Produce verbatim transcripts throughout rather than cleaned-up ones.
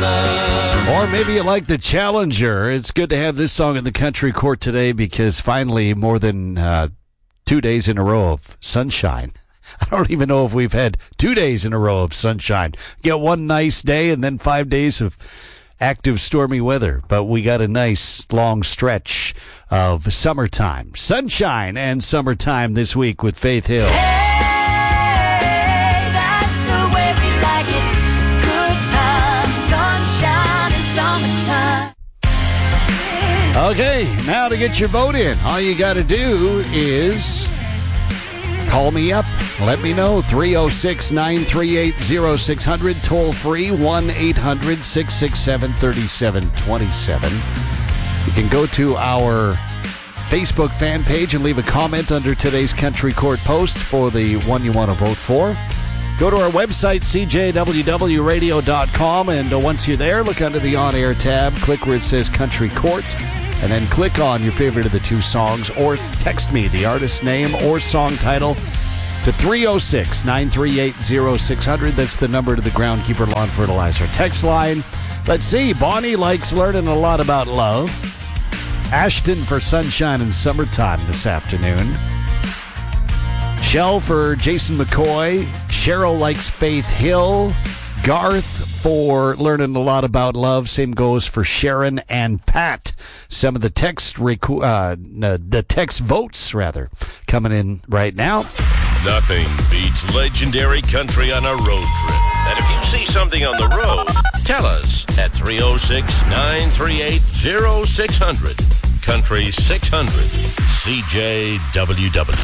love. Or maybe you like the Challenger. It's good to have this song in the country court today because finally more than uh, two days in a row of sunshine. I don't even know if we've had two days in a row of sunshine. Get one nice day and then five days of active stormy weather. But we got a nice long stretch of summertime. Sunshine and summertime this week with Faith Hill. Hey, that's the way we like it. Good time, sunshine and summertime. Okay, now to get your vote in, all you got to do is call me up. Let me know. three oh six, nine three eight, oh six hundred. Toll free one eight hundred, six six seven, three seven two seven. You can go to our Facebook fan page and leave a comment under today's Country Court post for the one you want to vote for. Go to our website, c j w w radio dot com, and uh, once you're there, look under the on-air tab, click where it says Country Court, and then click on your favorite of the two songs, or text me the artist's name or song title to three oh six, nine three eight, oh six hundred. That's the number to the Groundkeeper Lawn Fertilizer text line. Let's see. Bonnie likes learning a lot about love. Ashton for sunshine and summertime this afternoon. Shell for Jason McCoy. Cheryl likes Faith Hill. Garth for learning a lot about love. Same goes for Sharon and Pat. Some of the text recu- uh, the text votes, rather, coming in right now. Nothing beats legendary country on a road trip. And if you see something on the road, tell us at three oh six, nine three eight, oh six hundred. Country six hundred. C J W W.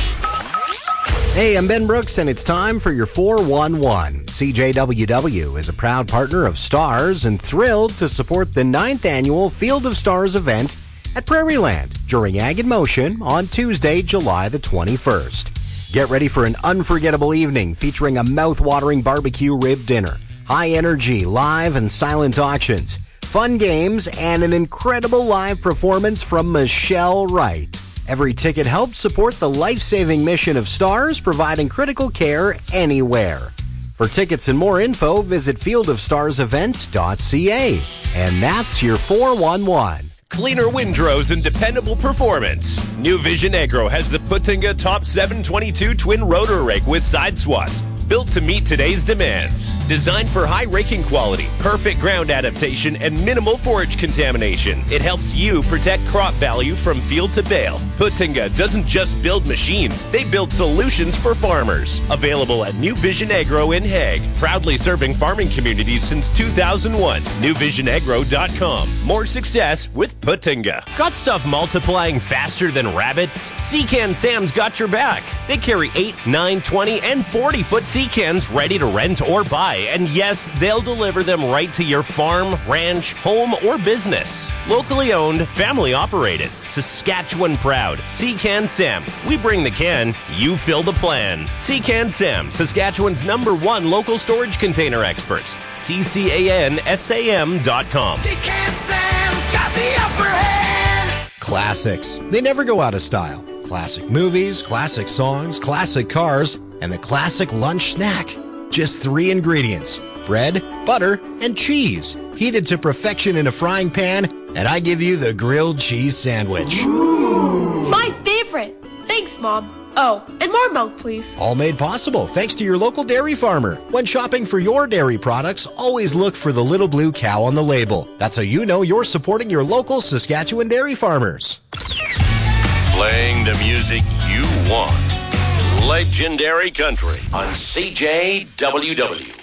Hey, I'm Ben Brooks, and it's time for your four one one. C J W W is a proud partner of Stars and thrilled to support the ninth annual Field of Stars event at Prairieland during Ag in Motion on Tuesday, July the twenty-first. Get ready for an unforgettable evening featuring a mouth-watering barbecue rib dinner, high-energy live and silent auctions, fun games, and an incredible live performance from Michelle Wright. Every ticket helps support the life-saving mission of Stars, providing critical care anywhere. For tickets and more info, visit field of stars events dot c a. And that's your four one one. Cleaner windrows and dependable performance. New Vision Agro has the Putinga Top seven twenty-two twin rotor rake with side swaths. Built to meet today's demands. Designed for high raking quality, perfect ground adaptation, and minimal forage contamination. It helps you protect crop value from field to bale. Putinga doesn't just build machines, they build solutions for farmers. Available at New Vision Agro in Hague. Proudly serving farming communities since two thousand one. new vision agro dot com. More success with Putinga. Got stuff multiplying faster than rabbits? Secan Sam's got your back. They carry eight, nine, twenty, and forty foot Secans ready to rent or buy. And yes, they'll deliver them right to your farm, ranch, home, or business. Locally owned, family operated. Saskatchewan proud. Secan Sam. We bring the can, you fill the plan. Secan Sam, Saskatchewan's number one local storage container experts. C C A N S A M dot com. Secan Sam's got the upper hand. Classics. They never go out of style. Classic movies, classic songs, classic cars, and the classic lunch snack. Just three ingredients: bread, butter, and cheese. Heated to perfection in a frying pan, and I give you the grilled cheese sandwich. Ooh. My favorite. Thanks, Mom. Oh, and more milk, please. All made possible thanks to your local dairy farmer. When shopping for your dairy products, always look for the little blue cow on the label. That's how you know you're supporting your local Saskatchewan dairy farmers. Playing the music you want. Legendary Country on C J W W.